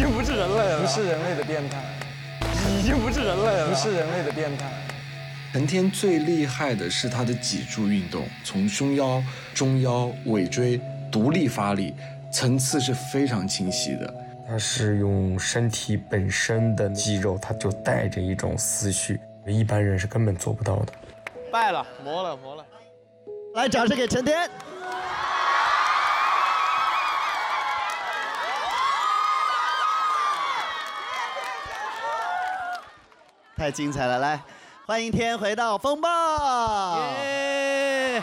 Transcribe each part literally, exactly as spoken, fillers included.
经不是人类了， 不是人类的变态， 已经不是人类了， 不是人类的变态。 陈天最厉害的是他的脊柱运动，从胸腰、中腰、尾椎独立发力，层次是非常清晰的。 他是用身体本身的肌肉，他就带着一种思绪，一般人是根本做不到的。 败了，磨了，磨了。 来，掌声给陈天。太精彩了，来，欢迎天回到风暴。耶！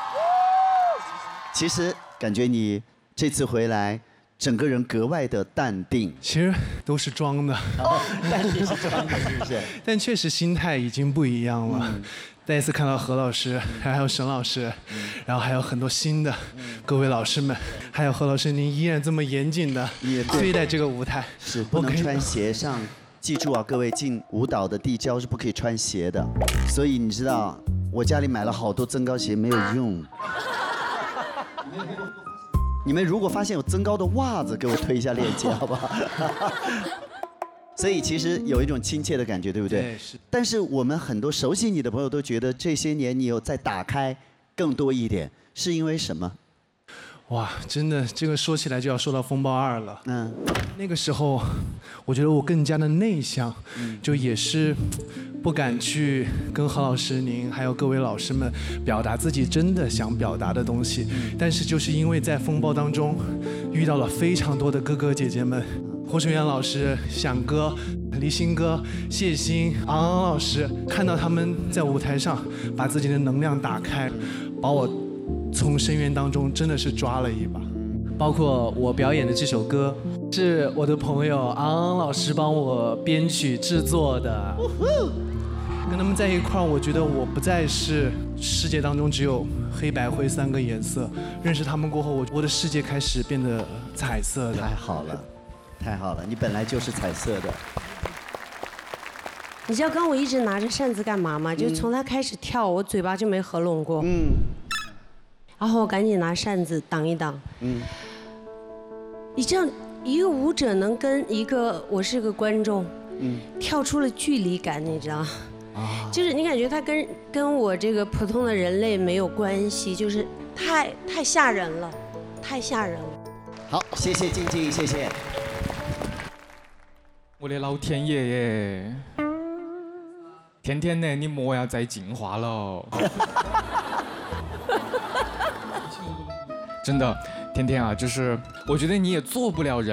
其实感觉你这次回来，整个人格外的淡定。 其实都是装的， 哦，淡定是装的，是不是？ 但确实心态已经不一样了。嗯、再一次看到何老师，还有沈老师，嗯、然后还有很多新的、嗯、各位老师们，还有何老师，您依然这么严谨的对待这个舞台， 是不能穿鞋上。记住啊，各位进舞蹈的地胶是不可以穿鞋的，所以你知道，我家里买了好多增高鞋没有用。你们如果发现有增高的袜子，给我推一下链接，好不好？所以其实有一种亲切的感觉，对不对？ 对，是。 但是我们很多熟悉你的朋友都觉得这些年你有在打开更多一点，是因为什么？ 哇，真的，这个说起来就要说到风暴二了。 嗯， 那个时候，我觉得我更加的内向，嗯、就也是不敢去跟何老师您还有各位老师们表达自己真的想表达的东西。嗯、但是就是因为在风暴当中遇到了非常多的哥哥姐姐们，胡晨元老师、响哥、黎鑫哥、谢欣、昂昂老师，看到他们在舞台上把自己的能量打开，把我从深渊当中真的是抓了一把。 包括我表演的这首歌，是我的朋友昂昂老师帮我编曲制作的。 跟他们在一块儿，我觉得我不再是世界当中只有黑白灰三个颜色。认识他们过后，我我的世界开始变得彩色的。 太好了，太好了，你本来就是彩色的。 你知道刚我一直拿着扇子干嘛吗？就从他开始跳，我嘴巴就没合拢过。嗯。然后我赶紧拿扇子挡一挡。嗯。你这样一个舞者能跟一个我是个观众，嗯，跳出了距离感，你知道？啊。就是你感觉他跟跟我这个普通的人类没有关系，就是太太吓人了，太吓人了。 好，谢谢静静，谢谢。 我的老天爷耶！天天呢，你莫要再进化了。真的，天天啊，就是我觉得你也做不了人。